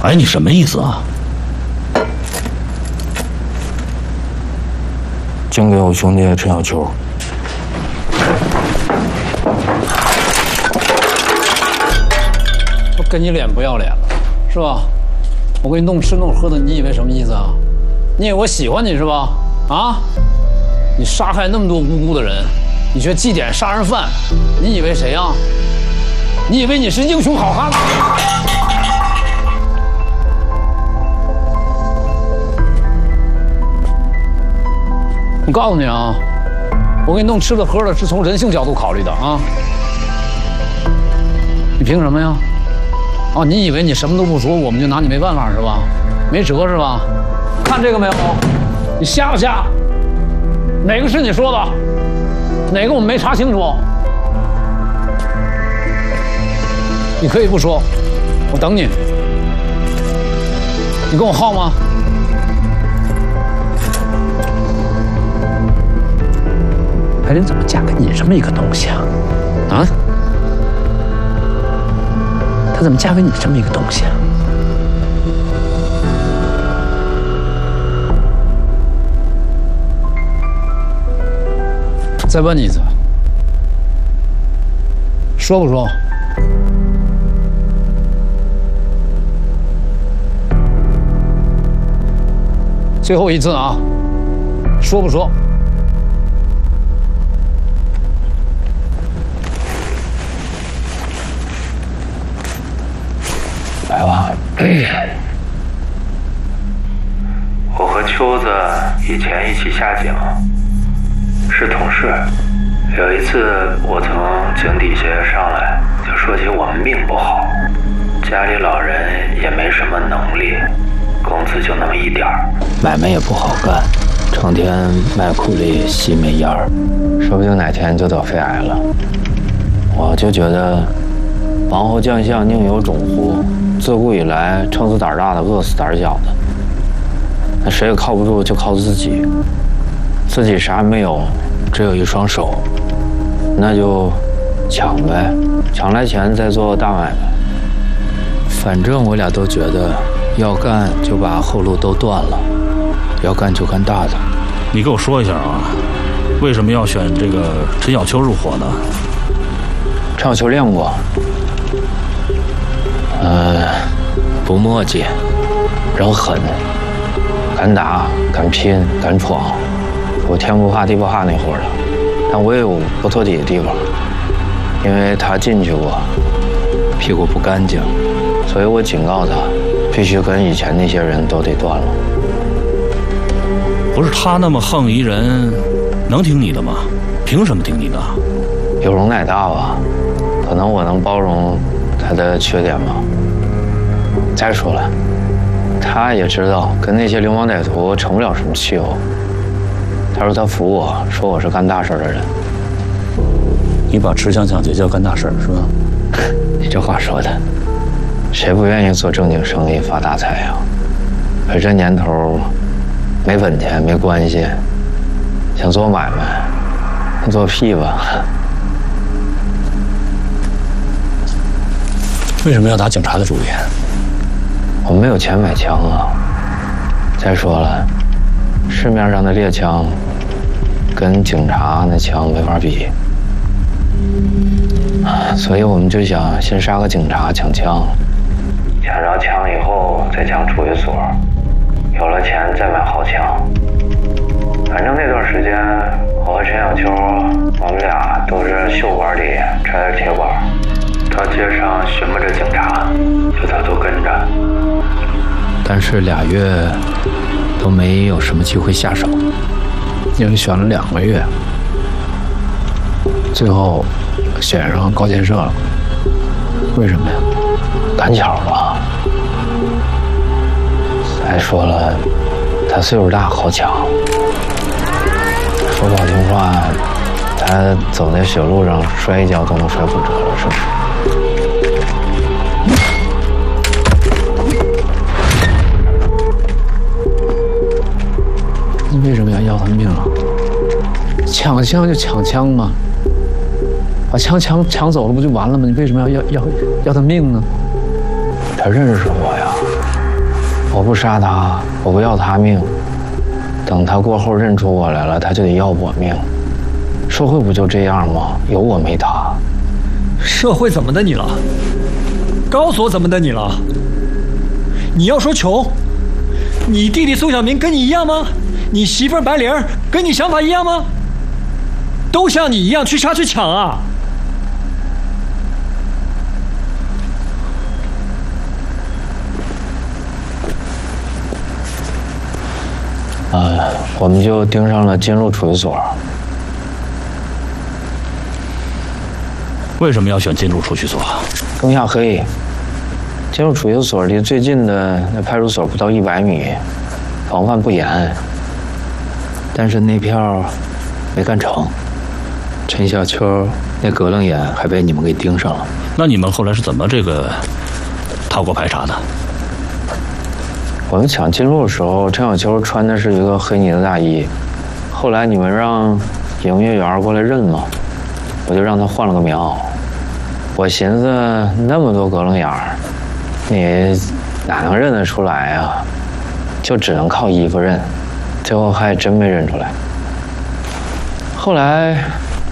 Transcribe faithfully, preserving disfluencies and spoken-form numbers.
哎，你什么意思啊？ 交给我兄弟陈小秋。 我跟你脸不要脸了，是吧？我给你弄吃弄喝的，你以为什么意思啊？你以为我喜欢你是吧？啊？你杀害那么多无辜的人，你却祭奠杀人犯，你以为谁啊？你以为你是英雄好汉吗？我告诉你啊，我给你弄吃的喝的是从人性角度考虑的啊。你凭什么呀？哦，你以为你什么都不说，我们就拿你没办法是吧？没辙是吧？看这个没有？你瞎不瞎？哪个是你说的？哪个我们没查清楚？你可以不说，我等你。你跟我耗吗？白莲怎么嫁给你这么一个东西啊？啊？她怎么嫁给你这么一个东西啊？再问你一次，说不说？最后一次啊，说不说？ 来吧。 我和秋子以前一起下井，是同事。有一次我从井底下上来，就说起我们命不好，家里老人也没什么能力，工资就那么一点儿， 买卖也不好干，成天卖苦力吸煤烟儿，说不定哪天就得肺癌了。我就觉得王侯将相宁有种乎，自古以来撑死胆大的，饿死胆小的。那谁也靠不住，就靠自己。自己啥也没有，只有一双手，那就抢呗，抢来钱再做大买卖。反正我俩都觉得，要干就把后路都断了，要干就干大的。 你给我说一下啊，为什么要选这个陈小秋入伙呢？ 陈小秋练过，呃，不墨迹，人狠，敢打，敢拼，敢闯。我天不怕地不怕那会儿的，但我也有不妥底的地方，因为他进去过，屁股不干净，所以我警告他，必须跟以前那些人都得断了。 不是他那么横一人，能听你的吗？凭什么听你的？ 有容乃大吧，可能我能包容他的缺点吧。再说了，他也知道跟那些流氓歹徒成不了什么气候。他说他服我，说我是干大事的人。 你把持枪抢劫叫干大事是吧？ 你这话说的，谁不愿意做正经生意发大财呀？可这年头，没本钱没关系，想做买卖，那做屁吧。 为什么要打警察的主意？ 我没有钱买枪啊。再说了，市面上的猎枪跟警察那枪没法比，所以我们就想先杀个警察抢枪，抢着枪以后再抢处理所，有了钱再买好枪。反正那段时间，我和陈小秋，我们俩都是袖管里揣着铁管，到街上寻摸着警察，就他都跟着。但是俩月都没有什么机会下手， 因为选了两个月，最后选上高建设了。为什么呀？ 赶巧了。再说了，他岁数大，好抢。说不好听话，他走在雪路上摔一跤都能摔骨折了，是不是？ 你为什么要要他命啊？抢枪就抢枪嘛，把枪抢抢走了不就完了吗？你为什么要要要要他命呢？ 他认识我呀。 我不杀他，我不要他命，等他过后认出我来了，他就得要我命。社会不就这样吗？有我没他。 社会怎么的你了？告诉我怎么的你了？你要说穷，你弟弟宋小明跟你一样吗？你媳妇儿白玲跟你想法一样吗？都像你一样去杀去抢啊？ 呃，我们就盯上了金鹿处于所。 为什么要选金鹿处于所？ 更下黑，金鹿处于所离最近的那派出所不到一百米，防范不严。但是那票没干成，陈小秋那格楞眼还被你们给盯上了。 那你们后来是怎么这个逃过排查的？ 我们抢金鹿的时候，陈小秋穿的是一个黑呢子大衣，后来你们让营业员过来认嘛，我就让他换了个棉袄。我寻思那么多格楞眼儿，你哪能认得出来啊？就只能靠衣服认，最后还真没认出来。后来